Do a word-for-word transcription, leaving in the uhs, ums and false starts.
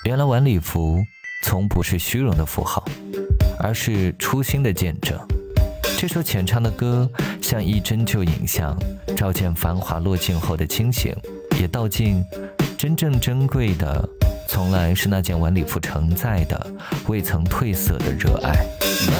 原来晚礼服从不是虚荣的符号，而是初心的见证。这首浅唱的歌像一帧旧影像，照见繁华落尽后的清醒，也道尽真正珍贵的从来是那件晚礼服承载的未曾褪色的热爱。